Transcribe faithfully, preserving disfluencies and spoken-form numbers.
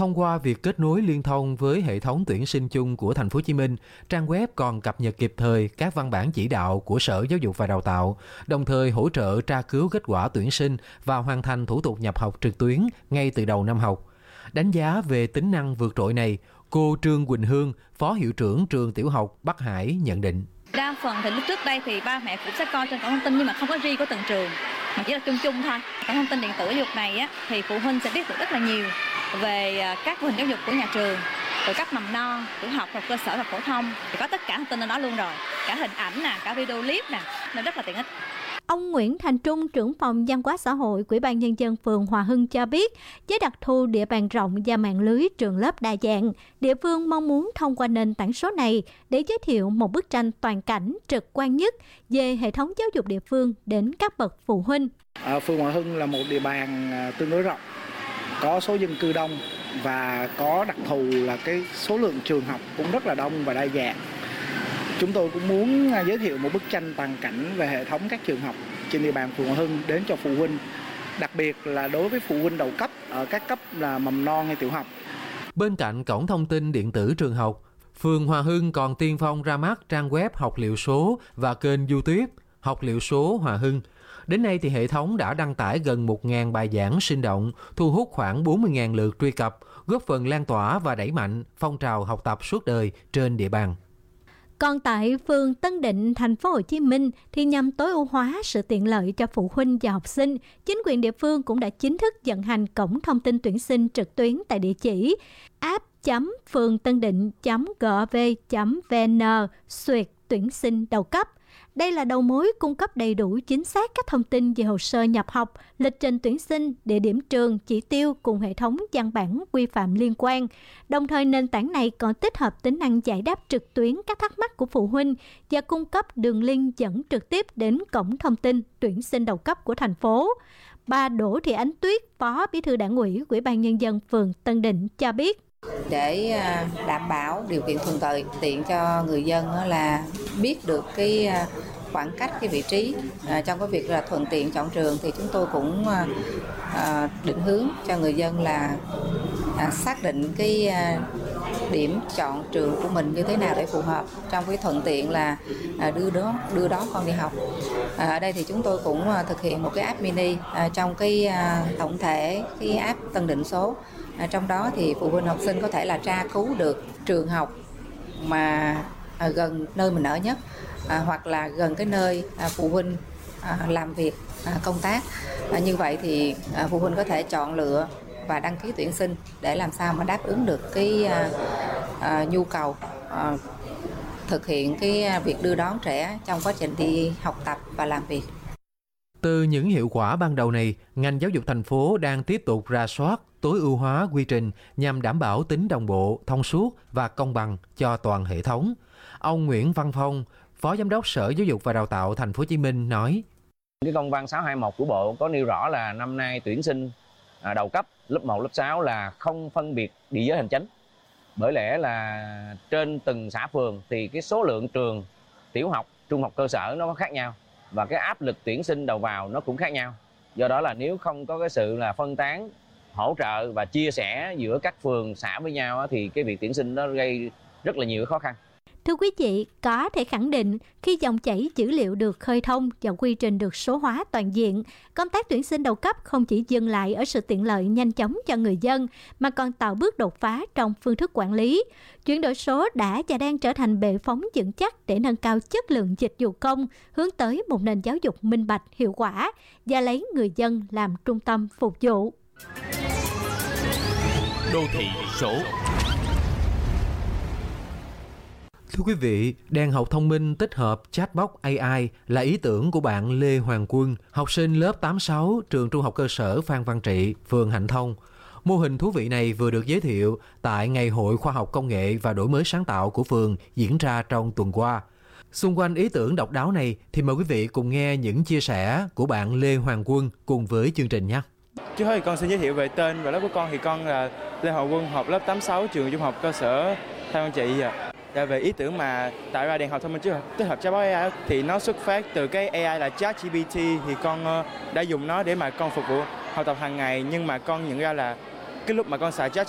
Thông qua việc kết nối liên thông với hệ thống tuyển sinh chung của Thành phố Hồ Chí Minh, trang web còn cập nhật kịp thời các văn bản chỉ đạo của Sở Giáo dục và Đào tạo, đồng thời hỗ trợ tra cứu kết quả tuyển sinh và hoàn thành thủ tục nhập học trực tuyến ngay từ đầu năm học. Đánh giá về tính năng vượt trội này, cô Trương Quỳnh Hương, Phó Hiệu trưởng trường Tiểu học Bắc Hải nhận định. Đa phần thì lúc trước đây thì ba mẹ cũng sẽ coi trên cổng thông tin nhưng mà không có riêng của từng trường, mà chỉ là chung chung thôi. Cổng thông tin điện tử giáo dục này á, thì phụ huynh sẽ biết được rất là nhiều về các mô hình giáo dục của nhà trường, từ cấp mầm non, tiểu học, hoặc cơ sở và phổ thông, thì có tất cả thông tin ở đó luôn rồi, cả hình ảnh nè, cả video clip nè, nên rất là tiện ích. Ông Nguyễn Thành Trung, trưởng phòng văn hóa xã hội của Ủy ban Nhân dân phường Hòa Hưng cho biết, với đặc thù địa bàn rộng và mạng lưới trường lớp đa dạng, địa phương mong muốn thông qua nền tảng số này để giới thiệu một bức tranh toàn cảnh trực quan nhất về hệ thống giáo dục địa phương đến các bậc phụ huynh. À, phường Hòa Hưng là một địa bàn tương đối rộng, có số dân cư đông và có đặc thù là cái số lượng trường học cũng rất là đông và đa dạng. Chúng tôi cũng muốn giới thiệu một bức tranh toàn cảnh về hệ thống các trường học trên địa bàn phường Hòa Hưng đến cho phụ huynh, đặc biệt là đối với phụ huynh đầu cấp ở các cấp là mầm non hay tiểu học. Bên cạnh cổng thông tin điện tử trường học, phường Hòa Hưng còn tiên phong ra mắt trang web học liệu số và kênh YouTube Học liệu số Hòa Hưng. Đến nay thì hệ thống đã đăng tải gần một nghìn bài giảng sinh động, thu hút khoảng bốn mươi nghìn lượt truy cập, góp phần lan tỏa và đẩy mạnh phong trào học tập suốt đời trên địa bàn. Còn tại phường Tân Định, thành phố Hồ Chí Minh thì nhằm tối ưu hóa sự tiện lợi cho phụ huynh và học sinh, chính quyền địa phương cũng đã chính thức vận hành cổng thông tin tuyển sinh trực tuyến tại địa chỉ app chấm phường tân định chấm gov chấm vn xuyệt tuyển sinh đầu cấp. Đây là đầu mối cung cấp đầy đủ chính xác các thông tin về hồ sơ nhập học, lịch trình tuyển sinh, địa điểm trường, chỉ tiêu cùng hệ thống văn bản quy phạm liên quan. Đồng thời nền tảng này còn tích hợp tính năng giải đáp trực tuyến các thắc mắc của phụ huynh và cung cấp đường link dẫn trực tiếp đến cổng thông tin tuyển sinh đầu cấp của thành phố. Bà Đỗ Thị Ánh Tuyết, Phó Bí thư Đảng ủy Ủy ban Nhân dân phường Tân Định cho biết. Để đảm bảo điều kiện thuận tiện cho người dân là biết được cái khoảng cách, cái vị trí trong cái việc là thuận tiện chọn trường, thì chúng tôi cũng định hướng cho người dân là xác định cái điểm chọn trường của mình như thế nào để phù hợp trong cái thuận tiện là đưa đón đưa đón con đi học. Ở đây thì chúng tôi cũng thực hiện một cái app mini trong cái tổng thể cái app Tân Định số. À, trong đó thì phụ huynh học sinh có thể là tra cứu được trường học mà à, gần nơi mình ở nhất, à, hoặc là gần cái nơi à, phụ huynh à, làm việc, à, công tác. À, như vậy thì à, phụ huynh có thể chọn lựa và đăng ký tuyển sinh để làm sao mà đáp ứng được cái à, à, nhu cầu à, thực hiện cái việc đưa đón trẻ trong quá trình đi học tập và làm việc. Từ những hiệu quả ban đầu này, ngành giáo dục thành phố đang tiếp tục rà soát, tối ưu hóa quy trình nhằm đảm bảo tính đồng bộ, thông suốt và công bằng cho toàn hệ thống. Ông Nguyễn Văn Phong, Phó Giám đốc Sở Giáo dục và Đào tạo Thành phố Hồ Chí Minh nói: Cái công văn sáu hai mốt của Bộ có nêu rõ là năm nay tuyển sinh đầu cấp lớp một, lớp sáu là không phân biệt địa giới hành chánh. Bởi lẽ là trên từng xã phường thì cái số lượng trường tiểu học, trung học cơ sở nó có khác nhau và cái áp lực tuyển sinh đầu vào nó cũng khác nhau. Do đó là nếu không có cái sự là phân tán, hỗ trợ và chia sẻ giữa các phường xã với nhau thì cái việc tuyển sinh nó gây rất là nhiều khó khăn. Thưa quý vị, có thể khẳng định khi dòng chảy dữ liệu được khơi thông và quy trình được số hóa toàn diện, công tác tuyển sinh đầu cấp không chỉ dừng lại ở sự tiện lợi nhanh chóng cho người dân, mà còn tạo bước đột phá trong phương thức quản lý. Chuyển đổi số đã và đang trở thành bệ phóng vững chắc để nâng cao chất lượng dịch vụ công, hướng tới một nền giáo dục minh bạch, hiệu quả và lấy người dân làm trung tâm phục vụ. Đô thị số. Thưa quý vị, đèn học thông minh tích hợp chatbot a i là ý tưởng của bạn Lê Hoàng Quân, học sinh lớp tám sáu trường Trung học cơ sở Phan Văn Trị, phường Hạnh Thông. Mô hình thú vị này vừa được giới thiệu tại Ngày hội Khoa học Công nghệ và Đổi mới sáng tạo của phường diễn ra trong tuần qua. Xung quanh ý tưởng độc đáo này thì mời quý vị cùng nghe những chia sẻ của bạn Lê Hoàng Quân cùng với chương trình nhé. Trước hết thì con xin giới thiệu về tên và lớp của con. Thì con là Lê Hoàng Quân, học lớp tám sáu trường Trung học cơ sở Phan Văn Trị. Và về ý tưởng mà tạo ra đèn học thông minh tích hợp chatbot a i thì nó xuất phát từ cái a i là ChatGPT, thì con đã dùng nó để mà con phục vụ học tập hàng ngày, nhưng mà con nhận ra là cái lúc mà con xài chat